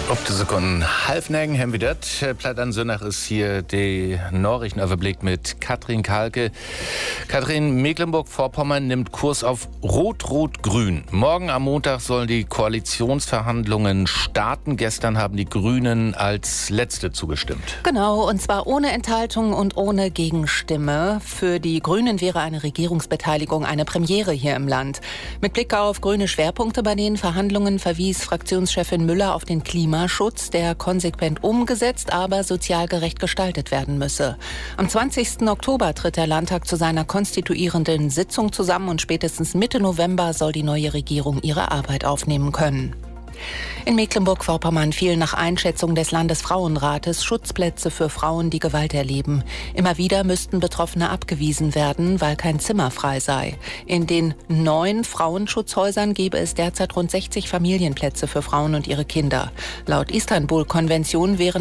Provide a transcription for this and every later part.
Op de Sekunden half negen haben wir das. Platt an Sonntag ist hier der Nachrichtenüberblick mit Katrin Kalke. Katrin, Mecklenburg-Vorpommern nimmt Kurs auf Rot-Rot-Grün. Morgen am Montag sollen die Koalitionsverhandlungen starten. Gestern haben die Grünen als Letzte zugestimmt. Genau, und zwar ohne Enthaltung und ohne Gegenstimme. Für die Grünen wäre eine Regierungsbeteiligung eine Premiere hier im Land. Mit Blick auf grüne Schwerpunkte bei den Verhandlungen verwies Fraktionschefin Müller auf den Klimaschutz, der konsequent umgesetzt, aber sozial gerecht gestaltet werden müsse. Am 20. Oktober tritt der Landtag zu seiner konstituierenden Sitzung zusammen und spätestens Mitte November soll die neue Regierung ihre Arbeit aufnehmen können. In Mecklenburg-Vorpommern fehlen nach Einschätzung des Landesfrauenrates Schutzplätze für Frauen, die Gewalt erleben. Immer wieder müssten Betroffene abgewiesen werden, weil kein Zimmer frei sei. In den 9 Frauenschutzhäusern gäbe es derzeit rund 60 Familienplätze für Frauen und ihre Kinder. Laut Istanbul-Konvention wären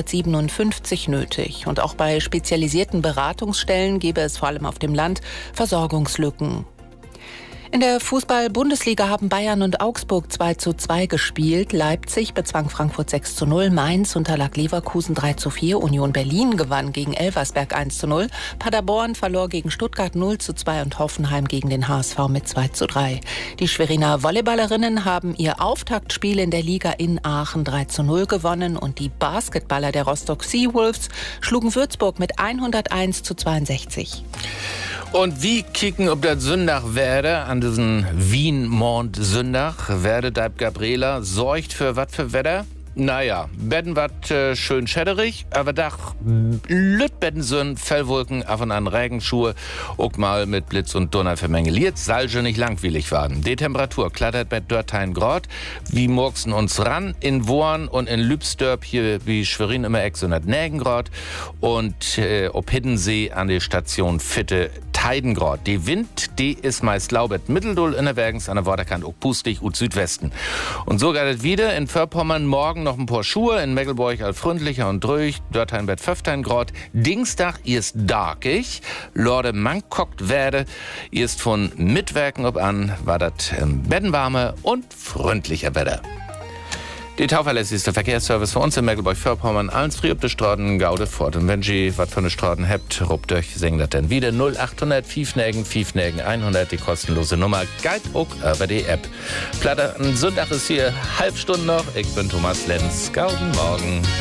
157 nötig. Und auch bei spezialisierten Beratungsstellen gäbe es vor allem auf dem Land Versorgungslücken. In der Fußball-Bundesliga haben Bayern und Augsburg 2:2 gespielt. Leipzig bezwang Frankfurt 6:0, Mainz unterlag Leverkusen 3:4, Union Berlin gewann gegen Elversberg 1:0, Paderborn verlor gegen Stuttgart 0:2 und Hoffenheim gegen den HSV mit 2:3. Die Schweriner Volleyballerinnen haben ihr Auftaktspiel in der Liga in Aachen 3:0 gewonnen und die Basketballer der Rostock Seawolves schlugen Würzburg mit 101:62. Und wie kicken ob das Sonntag werde an diesen Wien-Mond-Sonntag? Werde Deib Gabriela sorgt für was für Wetter? Naja, Betten wat schön schäderig, aber Dach Lütbetten sind Fellwolken, auf und an Regenschuhe, auch mal mit Blitz und Donner vermengeliert, salge nicht langweilig werden. Die Temperatur klattert bei 13 Grad, wie morgen uns ran, in Worn und in Lübstörp, hier wie Schwerin immer 609 Grad und ob Hiddensee an der Station Fitte Heidengrad. Die Wind, die ist meist laubet Mitteldull in der Wergens an der Waterkant auch pustig und Südwesten. Und so geht es wieder in Vorpommern morgen noch ein paar Schuhe, in Meckelburg all freundlicher und drüch, Dörtheim bet 15 Grad. Dienstag ist darkig, Lorde Mangkokt werde, ist von Mitwerken ob an, war das Bettenwarme und freundlicher Wetter. Die tauverlässigste Verkehrsservice für uns in Mecklenburg-Vorpommern. Alles früh auf die Straßen, Gaude fort. Und wenn Sie was von den Straßen habt, rupt euch, singen das dann wieder. 0800 5 100, die kostenlose Nummer. Guide auch über die App. Platte, ein Sonntag ist hier, halb Stunde noch. Ich bin Thomas Lenz. Gauden Morgen.